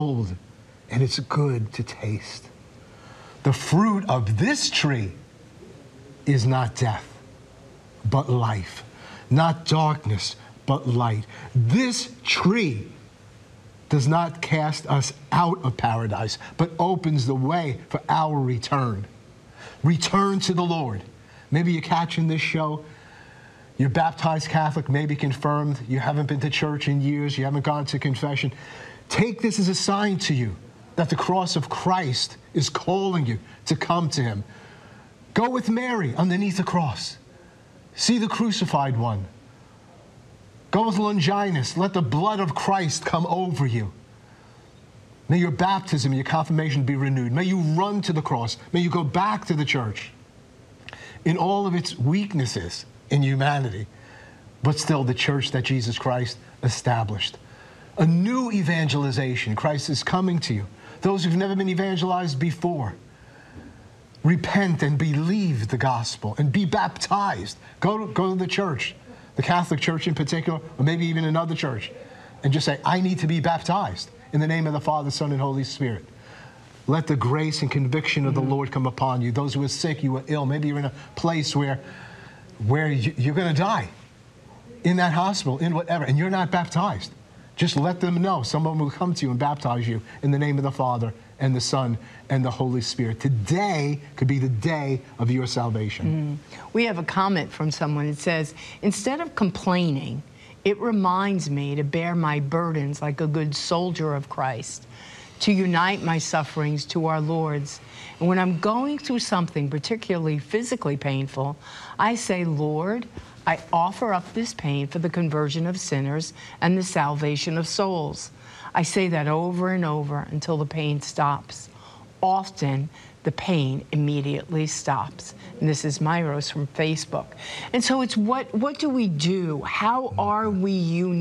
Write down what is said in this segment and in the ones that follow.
old, and it's good to taste. The fruit of this tree is not death, but life. Not darkness, but light. This tree does not cast us out of paradise, but opens the way for our return. Return to the Lord. Maybe you're catching this show. You're baptized Catholic, maybe confirmed. You haven't been to church in years. You haven't gone to confession. Take this as a sign to you that the cross of Christ is calling you to come to him. Go with Mary underneath the cross. See the crucified one. Go with Longinus. Let the blood of Christ come over you. May your baptism and your confirmation be renewed. May you run to the cross. May you go back to the church in all of its weaknesses in humanity, but still the church that Jesus Christ established. A new evangelization. Christ is coming to you. Those who've never been evangelized before, repent and believe the gospel and be baptized. Go to the church, the Catholic Church in particular, or maybe even another church, and just say, I need to be baptized in the name of the Father, Son, and Holy Spirit. Let the grace and conviction of the Lord come upon you. Those who are sick, you are ill. Maybe you're in a place where you're going to die in that hospital, in whatever, and you're not baptized. Just let them know. Someone will come to you and baptize you in the name of the Father and the Son and the Holy Spirit. Today could be the day of your salvation. We have a comment from someone. It says, instead of complaining, it reminds me to bear my burdens like a good soldier of Christ, to unite my sufferings to our Lord's. And when I'm going through something particularly physically painful, I say, Lord, I offer up this pain for the conversion of sinners and the salvation of souls. I say that over and over until the pain stops. Often, the pain immediately stops. And this is Myros from Facebook. And so it's what do we do? How are we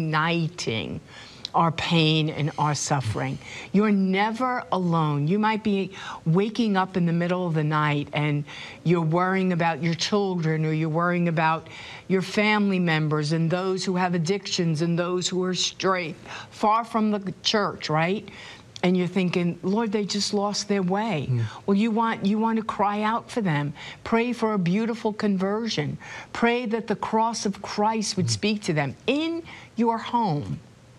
uniting our pain and our suffering? You're never alone. You might be waking up in the middle of the night and you're worrying about your children, or you're worrying about your family members and those who have addictions and those who are straight, far from the church, right? And you're thinking, Lord, they just lost their way. Well, you want to cry out for them. Pray for a beautiful conversion. Pray that the cross of Christ would speak to them. In your home,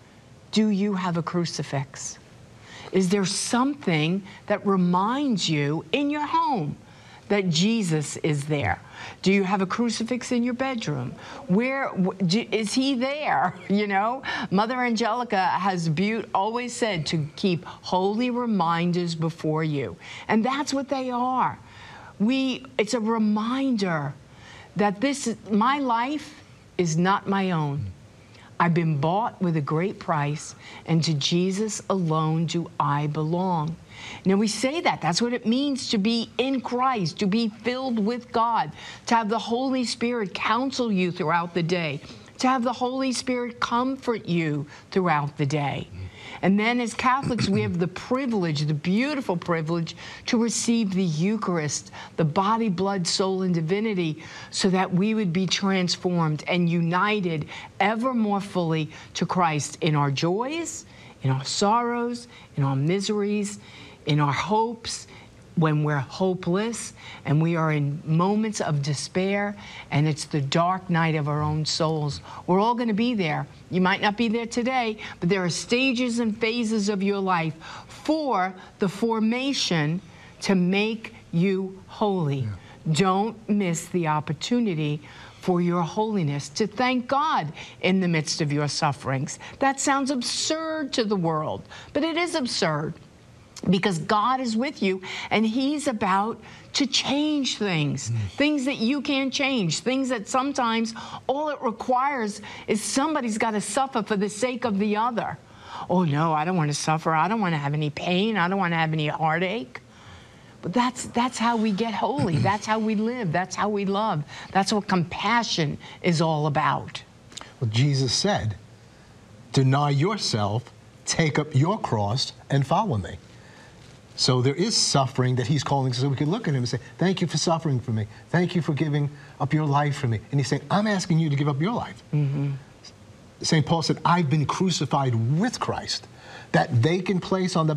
do you have a crucifix? Is there something that reminds you in your home that Jesus is there? Do you have a crucifix in your bedroom? Where is he there? You know, Mother Angelica has always said to keep holy reminders before you. And that's what they are. It's a reminder that my life is not my own. I've been bought with a great price, and to Jesus alone do I belong. Now, we say that. That's what it means to be in Christ, to be filled with God, to have the Holy Spirit counsel you throughout the day, to have the Holy Spirit comfort you throughout the day. And then as Catholics, we have the privilege, the beautiful privilege, to receive the Eucharist, the body, blood, soul, and divinity, so that we would be transformed and united ever more fully to Christ in our joys, in our sorrows, in our miseries, in our hopes, when we're hopeless and we are in moments of despair and it's the dark night of our own souls. We're all going to be there. You might not be there today, but there are stages and phases of your life for the formation to make you holy. Don't miss the opportunity for your holiness, to thank God in the midst of your sufferings. That sounds absurd to the world, but it is absurd, because God is with you, and he's about to change things, things that you can't change, things that sometimes all it requires is somebody's got to suffer for the sake of the other. Oh, no, I don't want to suffer. I don't want to have any pain. I don't want to have any heartache. But that's how we get holy. That's how we live. That's how we love. That's what compassion is all about. Well, Jesus said, deny yourself, take up your cross, and follow me. So there is suffering that he's calling, so we can look at him and say, thank you for suffering for me. Thank you for giving up your life for me. And he's saying, I'm asking you to give up your life. St. Paul said, I've been crucified with Christ, that they can place on the